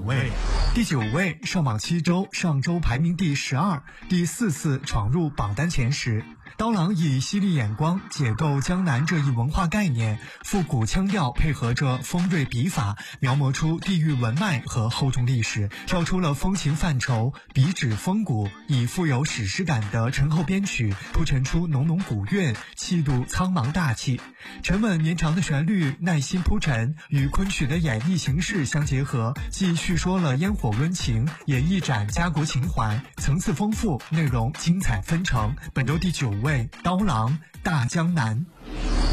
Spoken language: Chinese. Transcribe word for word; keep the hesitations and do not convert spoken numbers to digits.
位。第九位，上榜七周，上周排名第十二，第四次闯入榜单前十。刀郎以犀利眼光解构江南这一文化概念，复古腔调配合着锋锐笔法，描摹出地域文脉和厚重历史，跳出了风情范畴，笔指风骨，以富有史诗感的醇厚编曲铺陈出浓浓古韵，气度苍茫大气。沉稳绵长的旋律，耐心铺陈，与昆曲的演绎形式相结合，既叙说了烟火温情，也一展家国情怀，层次丰富，内容精彩纷呈。本周第九位，刀郎《大江南》。